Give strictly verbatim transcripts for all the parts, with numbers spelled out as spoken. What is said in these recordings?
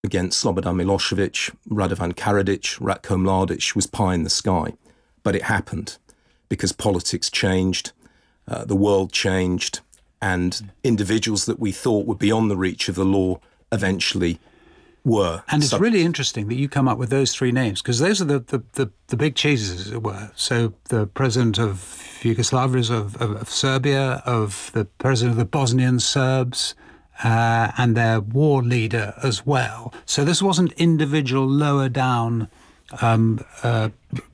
against Slobodan Milosevic, Radovan Karadzic, Ratko Mladic was pie in the sky. But it happened because politics changed, uh, the world changed, and individuals that we thought were beyond the reach of the law eventually were. And it's so, really interesting that you come up with those three names, because those are the, the, the, the big cheeses, as it were. So the president of Yugoslavia, of, of, of Serbia, of the president of the Bosnian Serbs, uh, and their war leader as well. So this wasn't individual lower down um, uh,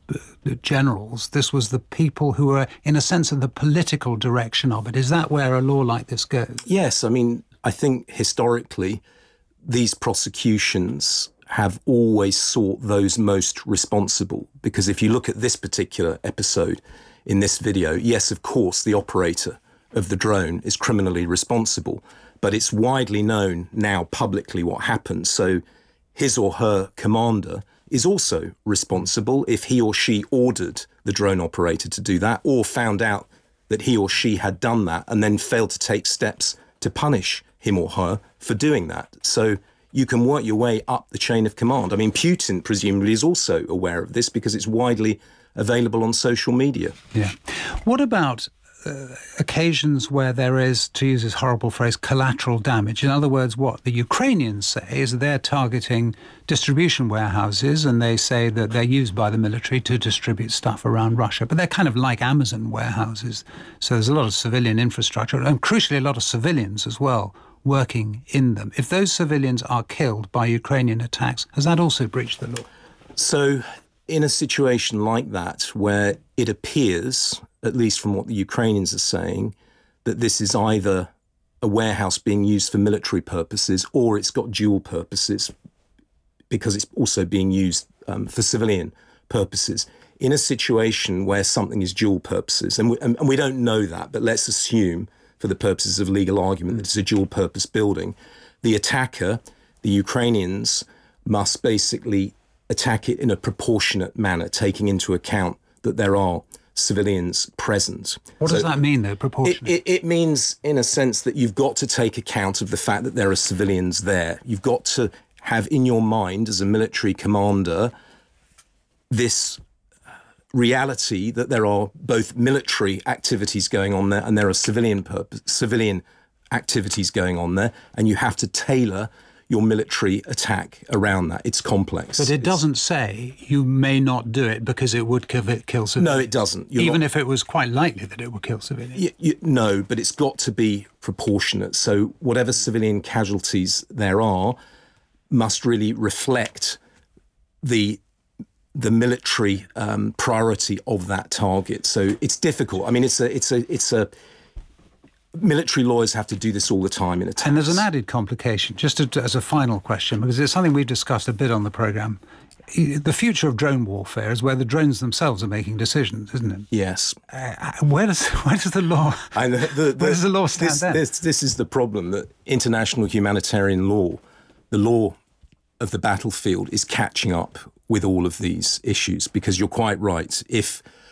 generals. This was the people who were, in a sense, in the political direction of it. Is that where a law like this goes? Yes. I mean, I think historically, these prosecutions have always sought those most responsible, because if you look at this particular episode in this video, yes, of course, the operator of the drone is criminally responsible, but it's widely known now publicly what happened. So his or her commander is also responsible if he or she ordered the drone operator to do that, or found out that he or she had done that and then failed to take steps to punish him or her for doing that. So you can work your way up the chain of command. I mean, Putin presumably is also aware of this because it's widely available on social media. Yeah. What about uh, occasions where there is, to use this horrible phrase, collateral damage? In other words, what the Ukrainians say is that they're targeting distribution warehouses, and they say that they're used by the military to distribute stuff around Russia. But they're kind of like Amazon warehouses. So there's a lot of civilian infrastructure, and crucially a lot of civilians as well working in them. If those civilians are killed by Ukrainian attacks, has that also breached the law? So in a situation like that, where it appears, at least from what the Ukrainians are saying, that this is either a warehouse being used for military purposes or it's got dual purposes because it's also being used um, for civilian purposes. In a situation where something is dual purposes, and we, and we don't know that, but let's assume for the purposes of legal argument that it's a dual-purpose building, the attacker, the Ukrainians, must basically attack it in a proportionate manner, taking into account that there are civilians present. What so does that mean, though, proportionate? It, it, it means, in a sense, that you've got to take account of the fact that there are civilians there. You've got to have in your mind, as a military commander, this reality that there are both military activities going on there and there are civilian purpose, civilian activities going on there, and you have to tailor your military attack around that. It's complex. But it it's, doesn't say you may not do it because it would kill, kill civilians. No, it doesn't. You're Even not, if it was quite likely that it would kill civilians. You, you, no, but it's got to be proportionate. So whatever civilian casualties there are must really reflect the the military um, priority of that target. So it's difficult. I mean, it's a, it's a, it's a, military lawyers have to do this all the time in attacks. And there's an added complication, just to, as a final question, because it's something we've discussed a bit on the programme. The future of drone warfare is where the drones themselves are making decisions, isn't it? Yes. Uh, where does where does the law and the, the, where does the law stand this, then? This, this is the problem, that international humanitarian law, the law of the battlefield, is catching up with all of these issues, because you're quite right. If